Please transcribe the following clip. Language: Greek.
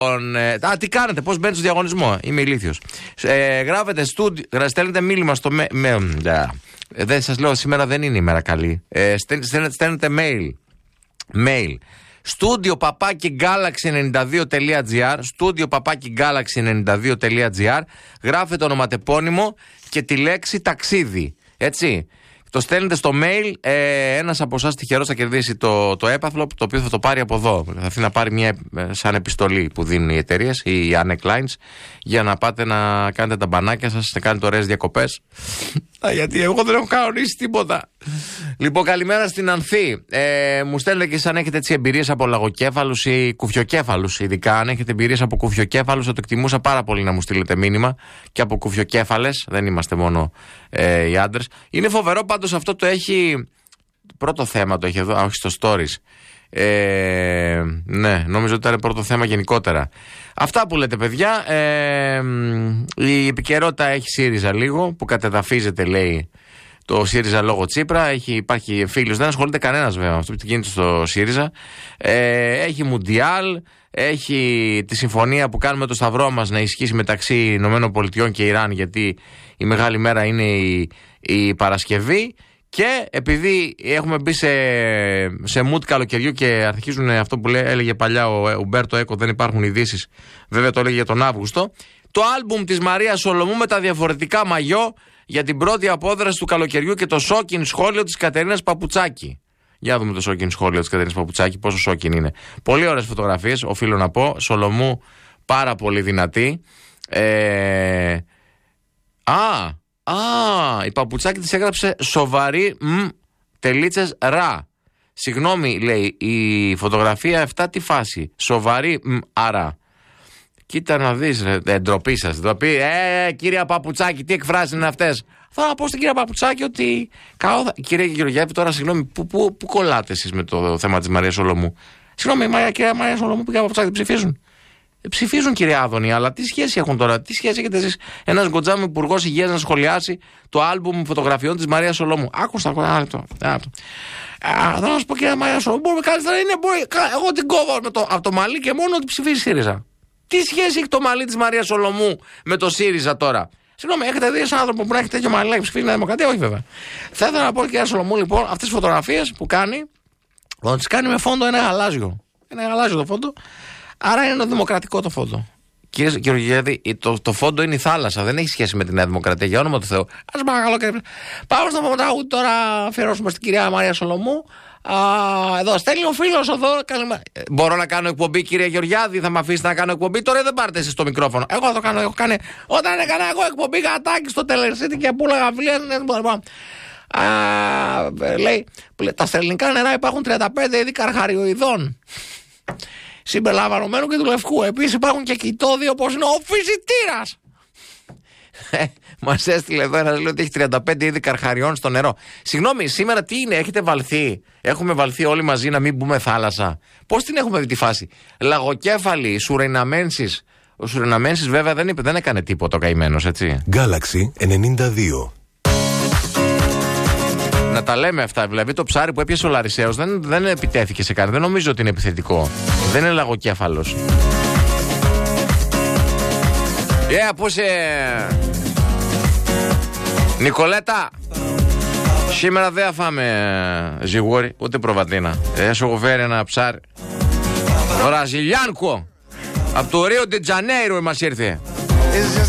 Τι κάνετε, πώς μπαίνετε στο διαγωνισμό? Είμαι ηλίθιος. Γράφετε στέλνετε μήνυμα στο δεν σας λέω, σήμερα δεν είναι ημέρα καλή. Στέλνετε mail. studio@galaxy92.gr, studio@galaxy92.gr. Γράφετε ονοματεπώνυμο και τη λέξη ταξίδι. Έτσι. Το στέλνετε στο mail. Ένας από εσάς τυχερός θα κερδίσει το έπαθλο, το οποίο θα το πάρει από εδώ. Θα έρθει να πάρει μια σαν επιστολή που δίνουν οι εταιρείες, οι Anek Lines, για να πάτε να κάνετε τα μπανάκια σας, να κάνετε ωραίες διακοπές. Γιατί εγώ δεν έχω κανονίσει τίποτα. Λοιπόν, καλημέρα στην Ανθή. Μου στέλνετε και αν έχετε έτσι εμπειρίες από λαγοκέφαλους ή κουφιοκέφαλους. Ειδικά αν έχετε εμπειρίες από κουφιοκέφαλους, θα το εκτιμούσα πάρα πολύ να μου στείλετε μήνυμα. Και από κουφιοκέφαλες, δεν είμαστε μόνο οι άντρες. Είναι φοβερό πάντως, αυτό το έχει. Πρώτο θέμα το έχει εδώ, όχι στο stories. Ναι, νόμιζα ότι ήταν πρώτο θέμα γενικότερα. Αυτά που λέτε, παιδιά. Η επικαιρότητα έχει ΣΥΡΙΖΑ λίγο, που κατεδαφίζεται, λέει, το ΣΥΡΙΖΑ λόγω Τσίπρα. Υπάρχει φίλος, δεν ασχολείται κανένας βέβαια με αυτό που γίνεται στο ΣΥΡΙΖΑ. Έχει Μουντιάλ, έχει τη συμφωνία που κάνουμε το σταυρό μας να ισχύσει μεταξύ ΗΠΑ και Ιράν, γιατί η μεγάλη μέρα είναι η Παρασκευή. Και επειδή έχουμε μπει σε mood καλοκαιριού και αρχίζουν αυτό που έλεγε παλιά ο Ουμπέρτο Έκο, δεν υπάρχουν ειδήσεις, βέβαια το έλεγε για τον Αύγουστο, το άλμπουμ της Μαρίας Σολομού με τα διαφορετικά μαγιό για την πρώτη απόδραση του καλοκαιριού και το σόκιν σχόλιο της Κατερίνας Παπουτσάκη. Για να δούμε το σόκιν σχόλιο της Κατερίνας Παπουτσάκη, πόσο σόκιν είναι. Πολύ ωραίες φωτογραφίες, οφείλω να πω. Σολομού πάρα πολύ δυνατή. Η Παπουτσάκη της έγραψε σοβαρή τελίτσες ρα. Συγγνώμη, λέει, η φωτογραφία 7 τι φάση? Σοβαρή αρα. Κοίτα να δεις, ντροπή σας. Κυρία Παπουτσάκη, τι εκφράσεις είναι αυτές? Θα πω στην κυρία Παπουτσάκη ότι. Κυρία Γεωργιάδη, τώρα συγγνώμη, πού κολλάτε εσείς με το θέμα της Μαρίας Σολομού? Συγγνώμη, κυρία Μαρία Σολομού και κυρία Παπουτσάκη ψηφίζουν. Ψηφίζουν, κυρία Άδωνη, αλλά τι σχέση έχουν τώρα? Τι σχέση έχετε εσείς, ένας γκοτζάμι υπουργός υγείας, να σχολιάσει το άλμπουμ φωτογραφιών της Μαρίας Σολομού? Άκουσα ένα λεπτό. Θέλω να σου πω, κυρία Μαρία Σολομού, εγώ την κόβω από το μαλλί και μόνο ότι ψηφίζει ΣΥΡΙΖΑ. Τι σχέση έχει το μαλλί της Μαρίας Σολομού με το ΣΥΡΙΖΑ τώρα? Συγγνώμη, έχετε δει έναν άνθρωπο που να έχει τέτοιο μαλλί και ψηφίζει Νέα Δημοκρατία? Όχι, βέβαια. Θα ήθελα να πω, κυρία Σολομού, λοιπόν, αυτές τις φωτογραφίες που κάνει, θα τις κάνει με φόντο ένα γαλάζιο. Ένα γαλάζιο το φόντο. Άρα είναι δημοκρατικό το φόντο. Κύριε Γεωργιάδη, το φόντο είναι η θάλασσα. Δεν έχει σχέση με τη Νέα Δημοκρατία. Για όνομα του Θεού. Ας παρακαλώ, πάμε στο τραγούδι τώρα. Αφιερώσουμε στην κυρία Μαρία Σολομού. Εδώ στέλνει ο φίλος εδώ. Μπορώ να κάνω εκπομπή, κύριε Γεωργιάδη? Θα με αφήσετε να κάνω εκπομπή? Τώρα δεν πάρετε εσείς το μικρόφωνο. Εγώ θα το κάνω. Όταν έκανα εγώ εκπομπή γατάκι στο Τελερσίτη και πούλαγα βιβλία. Λέει, τα ελληνικά νερά υπάρχουν 35 είδη καρχαριοειδών, συμπεριλαμβανομένου και του λευκού. Επίσης υπάρχουν και κοιτώδη, όπως είναι ο φυσιτήρας. Μας έστειλε εδώ ένας, λέει ότι έχει 35 είδη καρχαριών στο νερό. Συγγνώμη, σήμερα τι είναι? Έχετε βαλθεί? Έχουμε βαλθεί όλοι μαζί να μην μπούμε θάλασσα? Πώς την έχουμε δει τη φάση? Λαγοκέφαλη, Σουρεϊναμένσης. Ο Σουρεϊναμένσης βέβαια δεν έκανε τίποτα ο καημένος, έτσι. Galaxy 92. Να τα λέμε αυτά. Δηλαδή το ψάρι που έπιασε ο Λαρισαίος δεν επιτέθηκε σε κανένα. Δεν νομίζω ότι είναι επιθετικό. Δεν είναι λαγοκέφαλος. Πώς Νικολέτα, σήμερα δεν θα φάμε ζυγούρι ούτε προβατίνα. Σου έχω φέρει ένα ψάρι βραζιλιάνκο από το Ρίο ντε Τζανέιρο μας ήρθε.